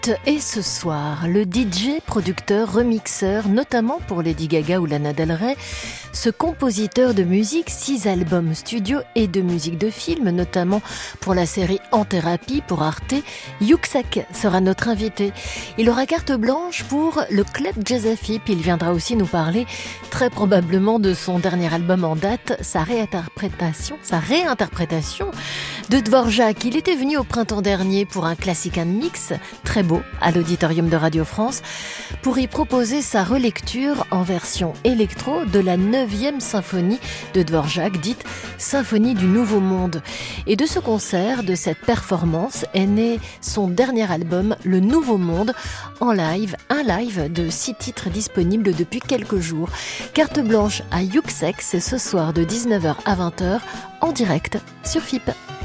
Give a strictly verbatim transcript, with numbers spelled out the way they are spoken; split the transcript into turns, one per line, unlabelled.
Et ce soir, le D J, producteur, remixeur, notamment pour Lady Gaga ou Lana Del Rey, ce compositeur de musique, six albums studio et de musique de film, notamment pour la série En Thérapie pour Arte, Yuxek sera notre invité. Il aura carte blanche pour le Club Jazz Afip. Il viendra aussi nous parler très probablement de son dernier album en date, sa réinterprétation, sa réinterprétation de Dvorak. Il était venu au printemps dernier pour un classique and mix très beau à l'auditorium de Radio France pour y proposer sa relecture en version électro de la neuvième symphonie de Dvorak, dite Symphonie du Nouveau Monde. Et de ce concert, de cette performance, est né son dernier album, Le Nouveau Monde, en live, un live de six titres disponibles depuis quelques jours. Carte blanche à Yuxek, c'est ce soir de dix-neuf heures à vingt heures en direct sur F I P.